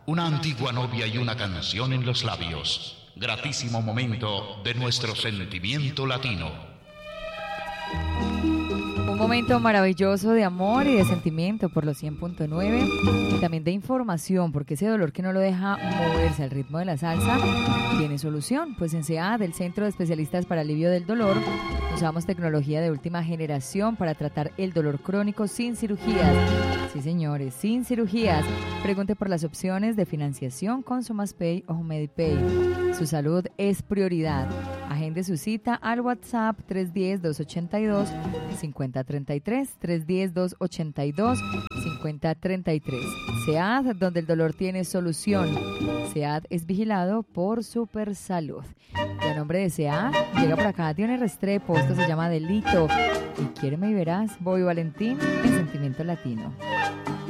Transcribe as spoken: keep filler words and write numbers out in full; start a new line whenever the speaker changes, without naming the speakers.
una antigua novia y una canción en los labios. Gratísimo momento de nuestro sentimiento latino.
Un momento maravilloso de amor y de sentimiento por los cien punto nueve y también de información, porque ese dolor que no lo deja moverse al ritmo de la salsa tiene solución. Pues en SEAD, el Centro de Especialistas para Alivio del Dolor, usamos tecnología de última generación para tratar el dolor crónico sin cirugías. Sí, señores, sin cirugías. Pregunte por las opciones de financiación con SomasPay o MediPay. Su salud es prioridad. Agende su cita al WhatsApp tres uno cero, dos ocho dos, cinco cero tres tres, tres uno cero, dos ocho dos, cinco cero tres tres. SEAD, donde el dolor tiene solución. SEAD es vigilado por Supersalud. Y a nombre de SEAD, llega por acá Dione Restrepo, esto se llama Delito. Y quiéreme y verás, Bobby Valentín en Sentimiento Latino.